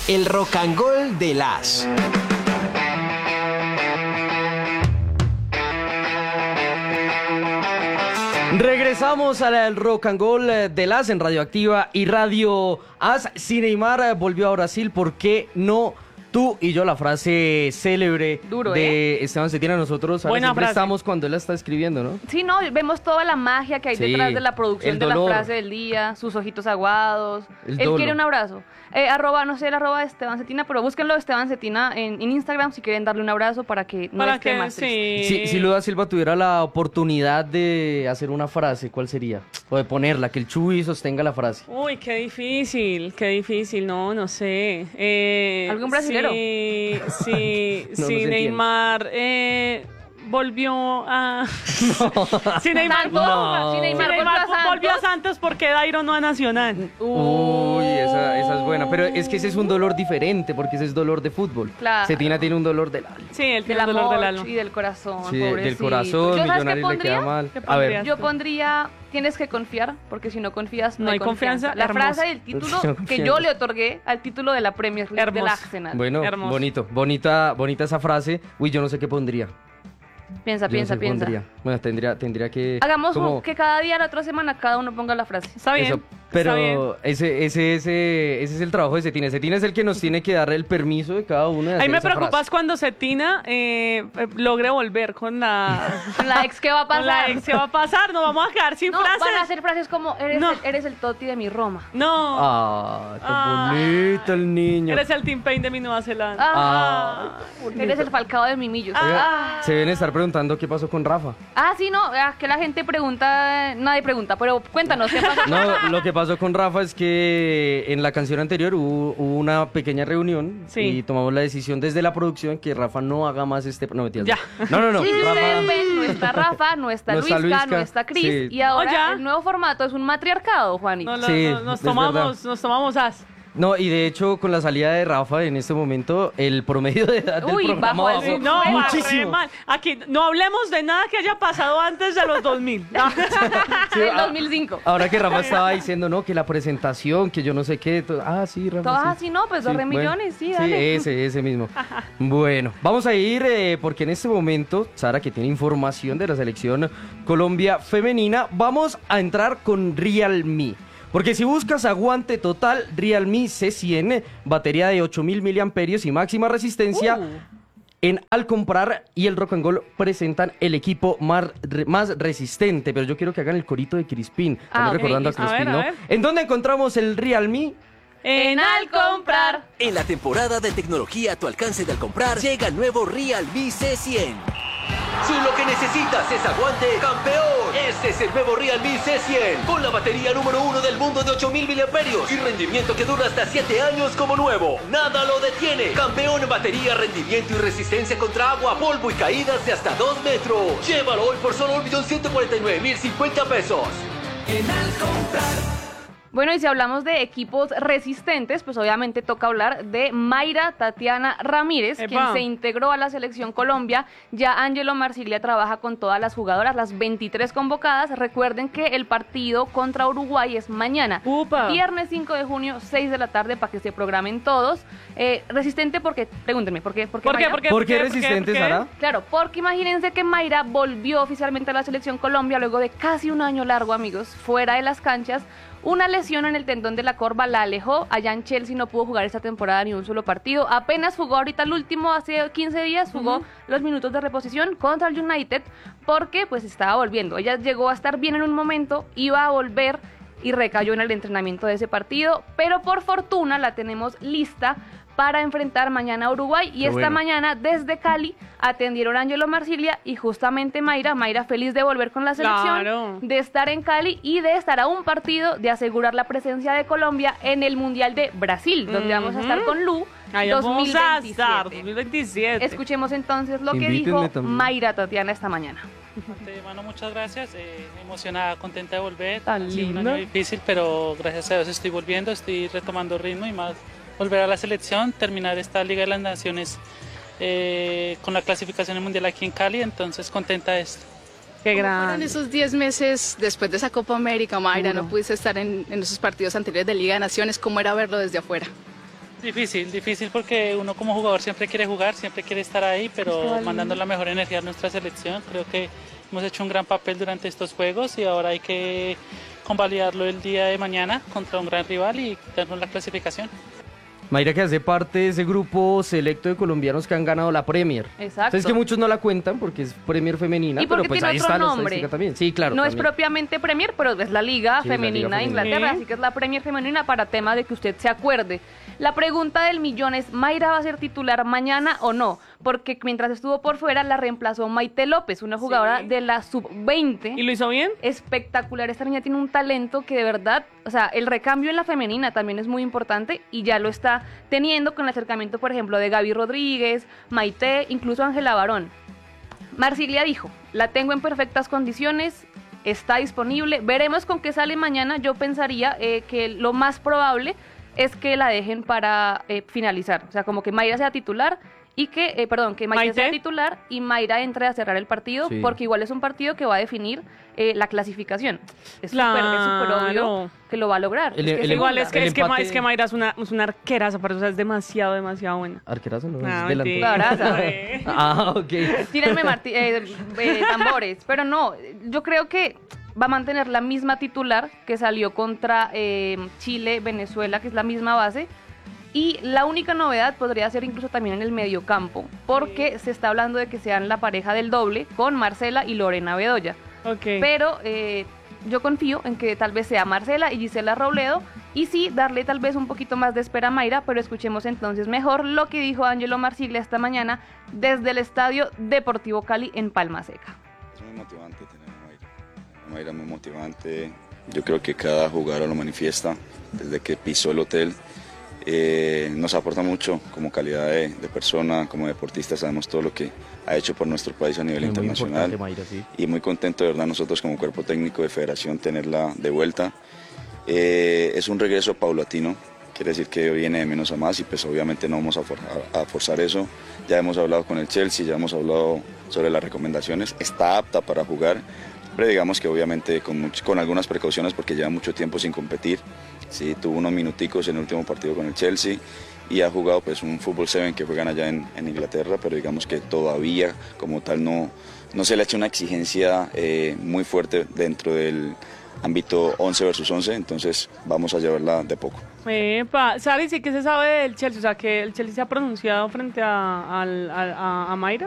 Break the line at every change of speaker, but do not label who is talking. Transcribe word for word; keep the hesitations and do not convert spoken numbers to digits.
El Rock and Roll de las.
Regresamos al Rock and Roll de las en Radioactiva y Radio As. Si Neymar volvió a Brasil, ¿por qué no tú y yo? La frase célebre
Duro,
de
¿eh?
Esteban Cetina. Nosotros ahora
Buena
siempre
frase.
estamos cuando él la está escribiendo, ¿no?
Sí, no, vemos toda la magia que hay
Sí,
detrás de la producción
el
de la
dolor.
frase del día, sus ojitos aguados.
El
Él
dolo.
quiere un abrazo. Eh, arroba, no sé el arroba de Esteban Cetina, pero búsquenlo de Esteban Cetina en, en Instagram si quieren darle un abrazo para que no
Para
esté
que
más triste.
sí.
Si, si Luda Silva tuviera la oportunidad de hacer una frase, ¿cuál sería? O de ponerla, que el Chuy sostenga la frase.
Uy, qué difícil, qué difícil, no, no sé. Eh,
¿Algún brasilero?
Sí, sí,
No, no
sí,
se entiende.
Neymar eh, volvió a... Sí, Neymar,
Tanto,
No.
si
sí,
Neymar
Neymar
volvió a Santos.
volvió a Santos porque Dairo no a Nacional.
Uy, esa, esa es buena. Pero es que ese es un dolor diferente, porque ese es dolor de fútbol.
Claro.
Cetina tiene un dolor del alma.
Sí, el
Del
tiene dolor
amor
del alma.
y del corazón,
Sí, de- del
pobrecito.
corazón,
¿Yo sabes qué
Millonarios le queda
pondría?
mal.
¿Qué
A ver,
pondrías?
Yo pondría, tienes que confiar, porque si no confías, no,
No
hay
hay confianza,
confianza. La
hermoso.
frase y el título
Si no
que
confías.
yo le otorgué al título de la Premier League del
Hermoso.
Arsenal.
bueno,
Hermoso.
bonito, bonita, bonita esa frase. Uy, yo no sé qué pondría.
Piensa,
Yo no
piensa,
sé qué
piensa.
pondría. Bueno, tendría, tendría que.
Hagamos
como-
que cada día, la otra semana, cada uno ponga la frase.
Está bien,
Eso,
está bien.
pero ese, ese, ese, ese es el trabajo de Cetina. Cetina es el que nos tiene que dar el permiso de cada uno de
A
hacer
mí me
esa
preocupas
frase.
cuando Cetina eh, eh, logre volver con la...
Con la ex, ¿qué va a
con la
pasar?
ex, ¿qué va a pasar? Nos vamos a quedar sin
No,
frases.
van a hacer frases como, eres,
No.
el, eres el Totti de mi Roma.
No.
Ah, qué
Ah.
bonito el niño.
Eres el Team Pain de mi Nueva Zelanda.
Ah, eres el Falcao de mi Millos.
Oiga,
Ah.
se deben estar preguntando qué pasó con Rafa.
Ah, sí, no, ah, que la gente pregunta, nadie pregunta, pero cuéntanos, ¿qué pasa?
No, lo que pasó con Rafa es que en la canción anterior hubo, hubo una pequeña reunión
Sí.
y tomamos la decisión desde la producción que Rafa no haga más este... No, mentiras.
Ya.
No, no, no.
Sí,
Rafa-
ustedes ven, no está Rafa, no está
No está
Luisca,
Luisca,
no está Cris,
sí.
y ahora
Oh, ya.
el nuevo formato es un matriarcado, Juanito.
No, lo-
Sí,
no- nos
es
tomamos,
verdad.
nos tomamos as.
No, y de hecho, con la salida de Rafa en este momento, el promedio de edad del
Uy,
programa
bajó al-
bajó
Sí,
No, re
muchísimo.
mal. Aquí no hablemos de nada que haya pasado antes de los dos mil. No.
Del
ah,
dos mil cinco.
Ahora que Rafa estaba diciendo, no, que la presentación, que yo no sé qué. to- Ah, sí, Rafa.
Todas
sí.
así, no, pues dos re
bueno.
millones, sí,
Sí,
dale.
ese, ese mismo. Bueno, vamos a ir eh, porque en este momento, Sara, que tiene información de la selección Colombia femenina, vamos a entrar con Realme. Porque si buscas aguante total, Realme C cien, batería de ocho mil miliamperios y máxima resistencia,
Uh.
en Al Comprar y el Rock and Roll presentan el equipo más, re- más resistente. Pero yo quiero que hagan el corito de Crispín.
Ah,
Estamos
ok,
recordando a
listo.
A
Crispín,
ver, a
¿no?
ver.
¿En dónde encontramos el Realme?
En Al comprar.
En la temporada de tecnología a tu alcance de Al Comprar, llega el nuevo Realme C cien. Si lo que necesitas es aguante, campeón, este es el nuevo Realme C cien, con la batería número uno del mundo de ocho mil miliamperios y rendimiento que dura hasta siete años como nuevo. Nada lo detiene. Campeón en batería, rendimiento y resistencia contra agua, polvo y caídas de hasta dos metros. Llévalo hoy por solo un millón ciento cuarenta y nueve mil cincuenta pesos. En Al Comprar.
Bueno, y si hablamos de equipos resistentes, pues obviamente toca hablar de Mayra Tatiana Ramírez,
Epa.
quien se integró a la selección Colombia. Ya Ángelo Marsiglia trabaja con todas las jugadoras, las veintitrés convocadas. Recuerden que el partido contra Uruguay es mañana,
Upa.
viernes cinco de junio, seis de la tarde, para que se programen todos. Eh, resistente porque, pregúntenme, ¿por qué? ¿Por qué,
¿Por qué?
Mayra?
¿Por qué?
¿Por qué
¿Por qué?
resistente,
¿Por qué?
Sara?
Claro, porque imagínense que Mayra volvió oficialmente a la selección Colombia luego de casi un año largo, amigos, fuera de las canchas. Una lesión en el tendón de la corva la alejó. Allá en Chelsea no pudo jugar esta temporada ni un solo partido. Apenas jugó ahorita el último, hace quince días, jugó
Ujú.
los minutos de reposición contra el United porque pues estaba volviendo. Ella llegó a estar bien en un momento, iba a volver y recayó en el entrenamiento de ese partido, pero por fortuna la tenemos lista para enfrentar mañana a Uruguay y
Qué
esta
bueno.
mañana desde Cali atendieron a Ángelo Marsiglia y justamente Mayra, Mayra feliz de volver con la selección,
Claro.
de estar en Cali y de estar a un partido de asegurar la presencia de Colombia en el Mundial de Brasil, donde vamos a estar
Ujú.
con Lu
Ahí vamos a estar,
dos mil veintisiete.
dos mil veintisiete.
Escuchemos entonces lo que
Invítenme
dijo
también.
Mayra Tatiana esta mañana.
Antemano, muchas gracias, eh, emocionada, contenta de volver.
Tan
Ha sido un
linda.
año difícil, pero gracias a Dios estoy volviendo, estoy retomando ritmo y más volver a la selección, terminar esta Liga de las Naciones eh, con la clasificación mundial aquí en Cali, entonces contenta de esto.
Qué
¿Cómo fueron
grande.
esos diez meses después de esa Copa América, Mayra?
Duro.
No pudiste estar en, en esos partidos anteriores de Liga de Naciones. ¿Cómo era verlo desde afuera?
Difícil, difícil porque uno como jugador siempre quiere jugar, siempre quiere estar ahí, pero mandando la mejor energía a nuestra selección. Creo que hemos hecho un gran papel durante estos juegos y ahora hay que convalidarlo el día de mañana contra un gran rival y darnos la clasificación.
Mayra, que hace parte de ese grupo selecto de colombianos que han ganado la Premier.
Exacto.
Es que muchos no la cuentan porque es Premier femenina,
Y porque
pero pues
tiene
ahí
otro
está la
nombre.
estadística también. Sí, claro.
No es
también.
propiamente Premier, pero es la Liga
Sí, es la
Femenina
Liga
de
Femenina.
Inglaterra,
Sí.
así que es la Premier Femenina para tema de que usted se acuerde. La pregunta del millón es, ¿Mayra va a ser titular mañana o no? Porque mientras estuvo por fuera la reemplazó Maite López, una jugadora
Sí.
de la sub veinte.
¿Y lo hizo bien?
Espectacular, esta niña tiene un talento que de verdad, o sea, el recambio en la femenina también es muy importante y ya lo está teniendo con el acercamiento, por ejemplo, de Gaby Rodríguez, Maite, incluso Ángela Barón. Marsiglia dijo, la tengo en perfectas condiciones, está disponible, veremos con qué sale mañana. Yo pensaría eh, que lo más probable es que la dejen para eh, finalizar, o sea, como que Mayra sea titular y que, eh, perdón, que Maite,
Maite.
sea titular y Mayra entre a cerrar el partido,
Sí.
porque igual es un partido que va a definir eh, la clasificación. Es súper es súper obvio
Claro.
que lo va a lograr.
El-
Es que
el-
es
Igual
segunda.
es que,
El
es, que, Ma-
empate-
es que Mayra es una, es una arqueraza, pero o sea, es demasiado, demasiado buena.
Arquerazo no,
Ah,
es delantero.
mentira.
Abraza.
Eh.
Ah, ok.
Tírenme marti- eh, eh, tambores. Pero no, yo creo que va a mantener la misma titular que salió contra eh, Chile, Venezuela, que es la misma base. Y la única novedad podría ser incluso también en el mediocampo, porque se está hablando de que sean la pareja del doble con Marcela y Lorena Bedoya.
Ok.
Pero eh, yo confío en que tal vez sea Marcela y Gisela Robledo y sí darle tal vez un poquito más de espera a Mayra, pero escuchemos entonces mejor lo que dijo Ángelo Marsiglia esta mañana desde el Estadio Deportivo Cali en Palma Seca.
Es muy motivante tener a Mayra. A Mayra es muy motivante. Yo creo que cada jugador lo manifiesta desde que pisó el hotel. Eh, nos aporta mucho como calidad de, de persona, como deportista, sabemos todo lo que ha hecho por nuestro país a nivel
Muy
internacional.
importante, Mayra, sí.
Y muy contento de verdad nosotros como cuerpo técnico de federación tenerla de vuelta. Eh, es un regreso paulatino, quiere decir que viene de menos a más y pues obviamente no vamos a, for a forzar eso. Ya hemos hablado con el Chelsea, ya hemos hablado sobre las recomendaciones, está apta para jugar, pero digamos que obviamente con, much con algunas precauciones porque lleva mucho tiempo sin competir. Sí, tuvo unos minuticos en el último partido con el Chelsea y ha jugado pues un fútbol siete que juegan allá en, en Inglaterra, pero digamos que todavía como tal no, no se le ha hecho una exigencia eh, muy fuerte dentro del ámbito once versus once, entonces vamos a llevarla de poco.
Epa, Sari, sí que se sabe del Chelsea, o sea, que el Chelsea se ha pronunciado frente a, al- a, a, a Mayra.